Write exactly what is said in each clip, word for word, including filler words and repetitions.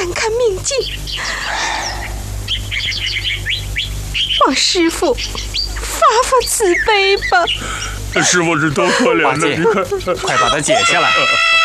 难看命境，望师傅发发慈悲吧。 师傅是多可怜的，你看， 快把他解下来。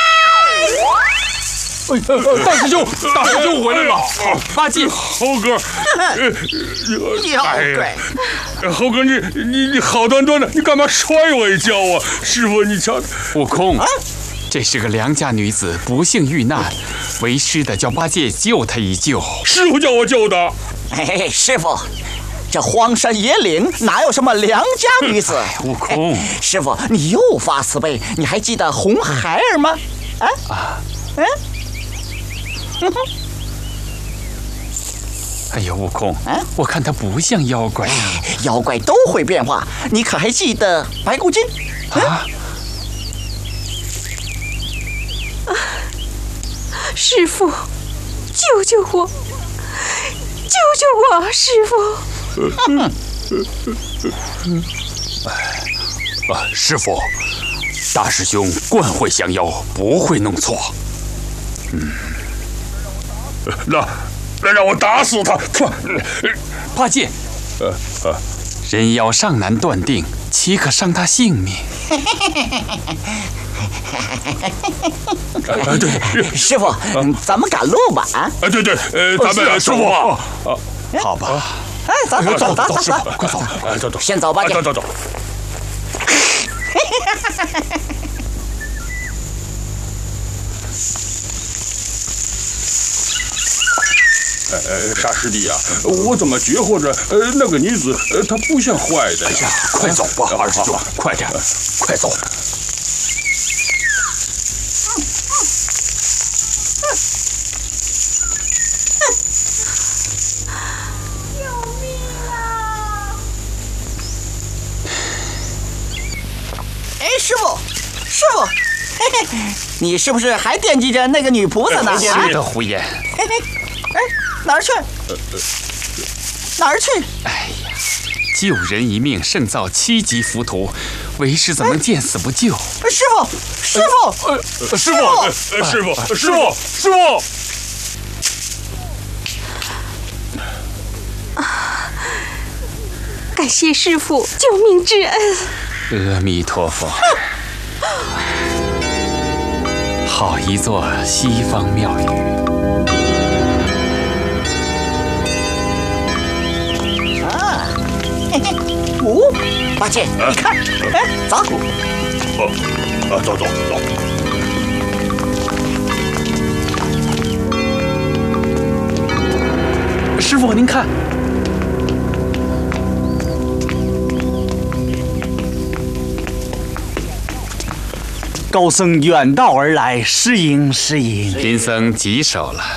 哎，大师兄，大师兄回来了！ 八戒， 猴哥， 妖怪， 猴哥，你你你好端端的，你干嘛摔我一跤啊？师傅，你瞧， 悟空，这是个良家女子不幸遇难，为师的叫八戒救她一救。 师傅叫我救的。 哎，师傅，这荒山野岭哪有什么良家女子？ 悟空， 师傅，你又发慈悲，你还记得红孩儿吗？啊啊，嗯。 哎呀，悟空，啊、我看他不像妖怪、啊哎。妖怪都会变化，你可还记得白骨精？ 啊！ 啊师傅，救救我！救救我，师傅！啊，师傅，大师兄惯会降妖，不会弄错。嗯， 那那让我打死他！ 八戒，呃呃，人妖尚难断定，岂可伤他性命？ 啊，对对， 师傅，咱们赶路吧啊！ 啊，对对，呃，咱们师傅啊， 好吧， 哎，走走走走走，快走，哎，走走， 先走吧， 走走走。呃，沙师弟啊，我怎么觉获着，呃，那个女子，呃，她不像坏的呀。 快走吧，二师兄，快点，快走。 救命啊！ 哎，师傅，师傅，嘿嘿，你是不是还惦记着那个女菩萨呢？ 是的，胡言。 嘿嘿，哎，哪儿去？哪儿去？ 哎呀，救人一命胜造七级浮屠，为师怎能见死不救？ 师傅，师傅， 呃，师傅，师傅，师傅，师傅！ 啊！感谢师傅救命之恩。 阿弥陀佛。好一座西方庙宇。 哦，八戒，你看，哎，走。 哦，啊，走走走。 师傅，您看， 高僧远道而来，失迎失迎。 贫僧棘手了。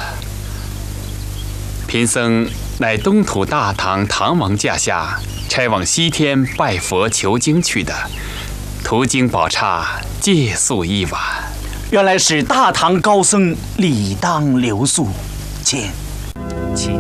贫僧乃东土大唐唐王驾下差往西天拜佛求经去的，途经宝刹，借宿一晚。 原来是大唐高僧，理当留宿，请。